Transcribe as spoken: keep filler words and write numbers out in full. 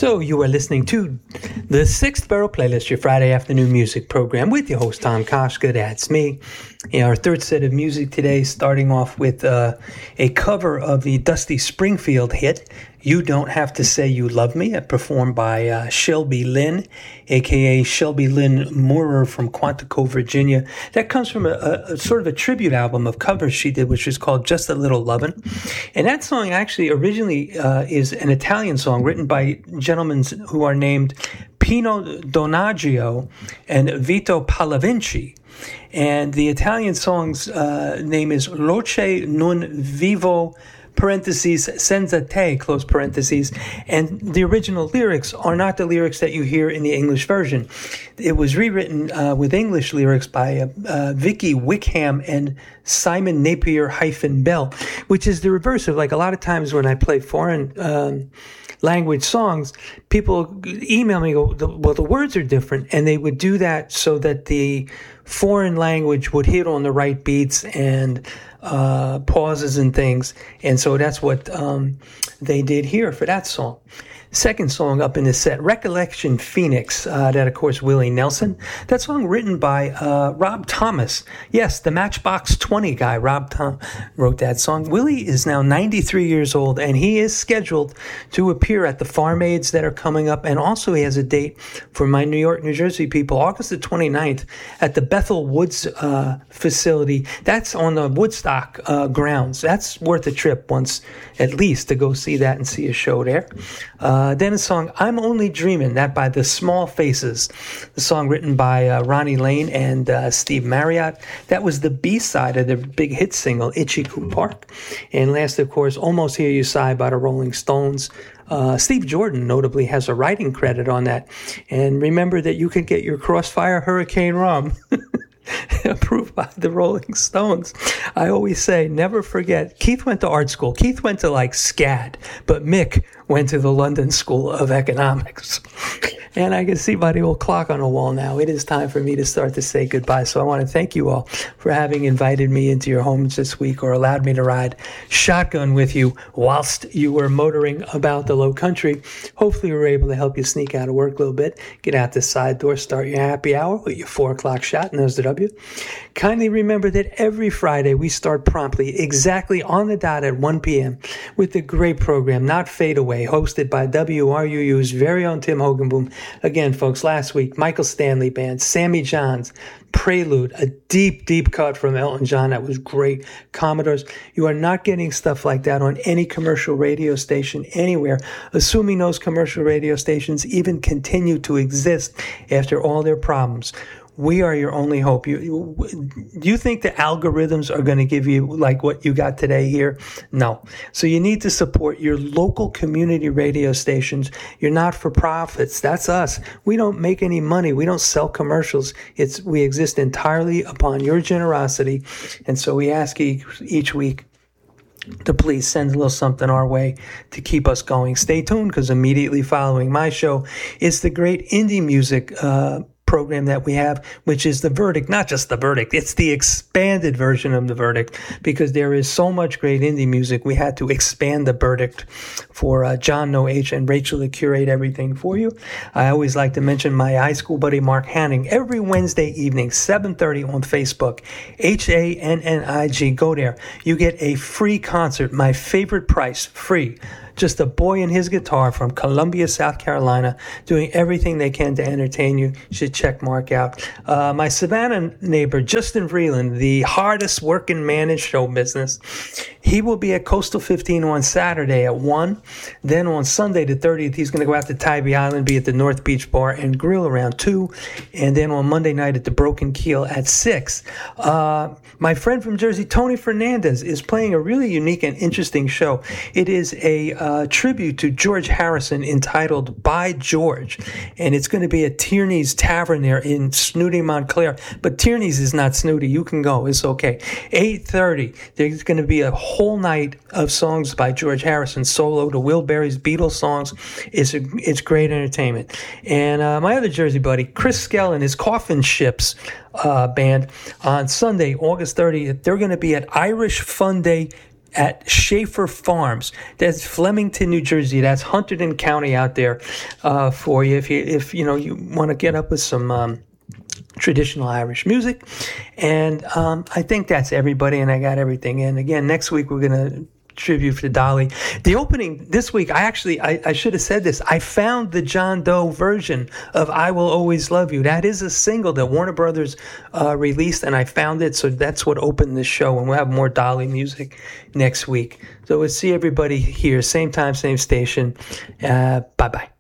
So you are listening to the Sixth Borough Playlist, your Friday afternoon music program with your host, Tom Koshka. That's me. In our third set of music today, starting off with uh, a cover of the Dusty Springfield hit, You Don't Have to Say You Love Me, performed by uh, Shelby Lynn, a k a. Shelby Lynn Moorer from Quantico, Virginia. That comes from a, a, a sort of a tribute album of covers she did, which is called Just a Little Lovin'. And that song actually originally uh, is an Italian song written by gentlemen who are named Pino Donaggio and Vito Pallavinci. And the Italian song's uh, name is Loce non vivo, parentheses, senza te, close parentheses. And the original lyrics are not the lyrics that you hear in the English version. It was rewritten uh, with English lyrics by uh, uh, Vicky Wickham and Simon Napier-Bell, which is the reverse of, like, a lot of times when I play foreign um, language songs, people email me, go, well, the words are different, and they would do that so that the foreign language would hit on the right beats and uh, pauses and things. And so that's what um, they did here for that song. Second song up in the set, Recollection Phoenix, uh, that, of course, Willie Nelson. That song written by uh, Rob Thomas. Yes, the Matchbox twenty guy, Rob Tom, wrote that song. Willie is now ninety-three years old, and he is scheduled to appear at the Farm Aids that are coming up, and also he has a date for my New York, New Jersey people, August the twenty-ninth, at the Bethel Woods uh, facility. That's on the Woodstock uh, grounds. That's worth a trip once, at least, to go see that and see a show there. Uh, Uh, then a song, I'm Only Dreamin', that by The Small Faces, the song written by uh, Ronnie Lane and uh, Steve Marriott. That was the B-side of their big hit single, Itchy Coo Park. And last, of course, Almost Hear You Sigh by the Rolling Stones. Uh, Steve Jordan notably has a writing credit on that. And remember that you can get your Crossfire Hurricane rum approved by the Rolling Stones. I always say, never forget, Keith went to art school. Keith went to like SCAD, but Mick went to the London School of Economics. And I can see by the old clock on the wall now, it is time for me to start to say goodbye. So I want to thank you all for having invited me into your homes this week or allowed me to ride shotgun with you whilst you were motoring about the low country. Hopefully we were able to help you sneak out of work a little bit, get out the side door, start your happy hour with your four o'clock shot, and there's the W. Kindly remember that every Friday we start promptly, exactly on the dot at one p.m. with the great program, Not Fade Away, hosted by W R U U's very own Tim Hogenboom. Again, folks, last week, Michael Stanley Band, Sammy Johns, Prelude, a deep, deep cut from Elton John. That was great. Commodores, you are not getting stuff like that on any commercial radio station anywhere, assuming those commercial radio stations even continue to exist after all their problems. We are your only hope. You, you, do you think the algorithms are going to give you like what you got today here? No. So you need to support your local community radio stations, your not-for-profits. That's us. We don't make any money. We don't sell commercials. It's we exist entirely upon your generosity. And so we ask each, each week to please send a little something our way to keep us going. Stay tuned, because immediately following my show is the great indie music uh program that we have, which is The Verdict. Not just The Verdict, it's the expanded version of The Verdict, because there is so much great indie music. We had to expand The Verdict for uh, John No H and Rachel to curate everything for you. I always like to mention my high school buddy Mark Hanning every Wednesday evening, seven thirty on Facebook, H A N N I G. Go there. You get a free concert, my favorite price, free. Just a boy and his guitar from Columbia, South Carolina, doing everything they can to entertain you. You should check Mark out. Uh, my Savannah neighbor, Justin Vreeland, the hardest working man in show business, he will be at Coastal fifteen on Saturday at one. Then on Sunday the thirtieth, he's going to go out to Tybee Island, be at the North Beach Bar and Grill around two. And then on Monday night at the Broken Keel at six. Uh, my friend from Jersey, Tony Fernandez, is playing a really unique and interesting show. It is a Uh, tribute to George Harrison entitled By George, and it's going to be at Tierney's Tavern there in Snooty, Montclair. But Tierney's is not snooty. You can go. It's okay. eight thirty. There's going to be a whole night of songs by George Harrison, solo to Will Berry's Beatles songs. It's a, it's great entertainment. And uh, my other Jersey buddy, Chris Skell and his Coffin Ships uh, band, on Sunday, August thirtieth, they're going to be at Irish Fun Day at Schaefer Farms. That's Flemington, New Jersey. That's Hunterdon County out there uh, for you. If you if you know you want to get up with some um, traditional Irish music, and um, I think that's everybody. And I got everything in. Again, next week we're gonna tribute for Dolly. The opening this week, I actually, I, I should have said this. I found the John Doe version of I Will Always Love You. That is a single that Warner Brothers uh, released, and I found it. So that's what opened this show. And we'll have more Dolly music next week. So we'll see everybody here. Same time, same station. Uh, bye-bye.